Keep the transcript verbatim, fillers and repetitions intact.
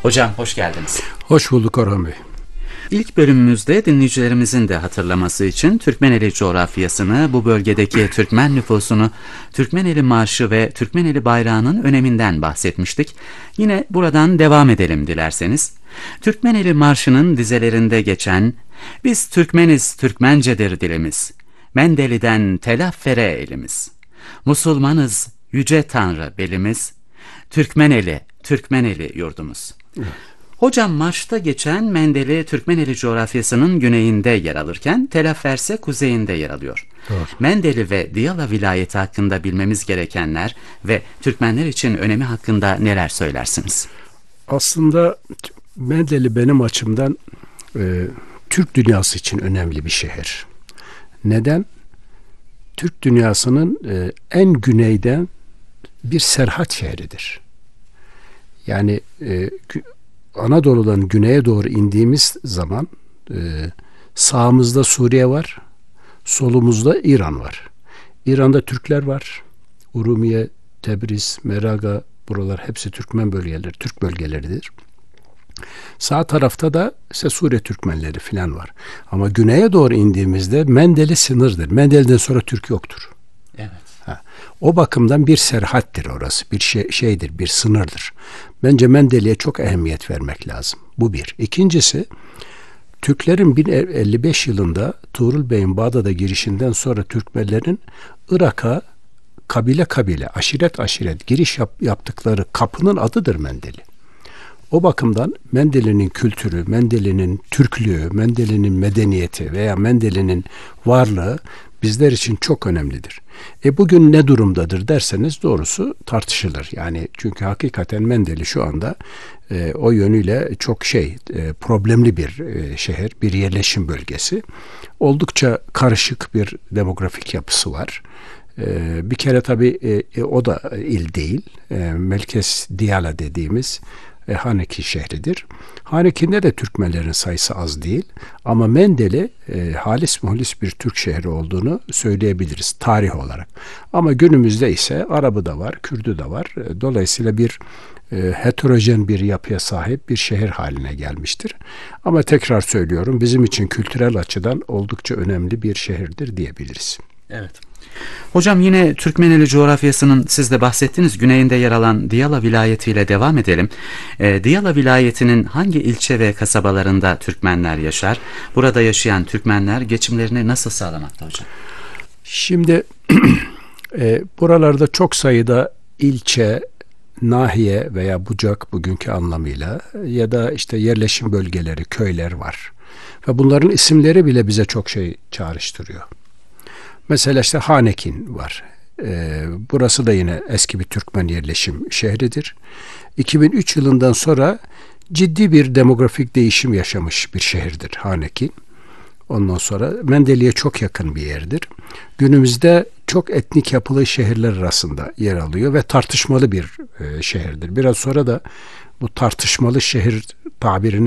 Hocam hoş geldiniz. Hoş bulduk Orhan Bey. İlk bölümümüzde dinleyicilerimizin de hatırlaması için Türkmeneli coğrafyasını, bu bölgedeki Türkmen nüfusunu, Türkmeneli Marşı ve Türkmeneli bayrağının öneminden bahsetmiştik. Yine buradan devam edelim dilerseniz. Türkmeneli Marşı'nın dizelerinde geçen "Biz Türkmeniz, Türkmencedir dilimiz, Mendeli'den telaffere elimiz, Musulmanız, yüce Tanrı belimiz, Türkmeneli, Türkmeneli yurdumuz." Evet. Hocam marşta geçen Mendeli Türkmeneli coğrafyasının güneyinde yer alırken Telafferse kuzeyinde yer alıyor. Doğru. Mendeli ve Diyala vilayeti hakkında bilmemiz gerekenler ve Türkmenler için önemi hakkında neler söylersiniz? Aslında Mendeli benim açımdan e, Türk dünyası için önemli bir şehir. Neden? Türk dünyasının e, en güneyden bir serhat şehridir. Yani e, Anadolu'dan güneye doğru indiğimiz zaman e, sağımızda Suriye var, solumuzda İran var. İran'da Türkler var. Urumiye, Tebriz, Meraga, buralar hepsi Türkmen bölgeleri, Türk bölgeleridir. Sağ tarafta da ise Suriye Türkmenleri filan var. Ama güneye doğru indiğimizde Mendeli sınırdır. Mendeli'den sonra Türk yoktur. Evet. Ha, o bakımdan bir serhattir orası, bir şey, şeydir, bir sınırdır. Bence Mendeli'ye çok ehemmiyet vermek lazım. Bu bir. İkincisi, Türklerin bin elli beş yılında Tuğrul Bey'in Bağdat'a girişinden sonra Türkmenlerin Irak'a kabile kabile, aşiret aşiret giriş yap, yaptıkları kapının adıdır Mendeli. O bakımdan Mendeli'nin kültürü, Mendeli'nin Türklüğü, Mendeli'nin medeniyeti veya Mendeli'nin varlığı bizler için çok önemlidir. E bugün ne durumdadır derseniz doğrusu tartışılır. Yani çünkü hakikaten Mendeli şu anda e, o yönüyle çok şey e, problemli bir e, şehir, bir yerleşim bölgesi. Oldukça karışık bir demografik yapısı var. E, bir kere tabii e, o da il değil. E, Melkes Diyala dediğimiz E, Haneki şehridir. Haneki'nde de Türkmenlerin sayısı az değil. Ama Mendeli e, halis muhlis bir Türk şehri olduğunu söyleyebiliriz tarih olarak. Ama günümüzde ise Arabı da var, Kürdü de var. E, dolayısıyla bir e, heterojen bir yapıya sahip bir şehir haline gelmiştir. Ama tekrar söylüyorum, bizim için kültürel açıdan oldukça önemli bir şehirdir diyebiliriz. Evet. Hocam yine Türkmeneli coğrafyasının siz de bahsettiğiniz güneyinde yer alan Diyala vilayetiyle devam edelim. E, Diyala vilayetinin hangi ilçe ve kasabalarında Türkmenler yaşar? Burada yaşayan Türkmenler geçimlerini nasıl sağlamakta hocam? Şimdi e, buralarda çok sayıda ilçe, nahiye veya bucak bugünkü anlamıyla ya da işte yerleşim bölgeleri, köyler var. Ve bunların isimleri bile bize çok şey çağrıştırıyor. Mesela işte Hanekin var. Ee, burası da yine eski bir Türkmen yerleşim şehridir. iki bin üç yılından sonra ciddi bir demografik değişim yaşamış bir şehirdir Hanekin. Ondan sonra Mendeli'ye çok yakın bir yerdir. Günümüzde çok etnik yapılı şehirler arasında yer alıyor ve tartışmalı bir e, şehirdir. Biraz sonra da bu tartışmalı şehir tabirini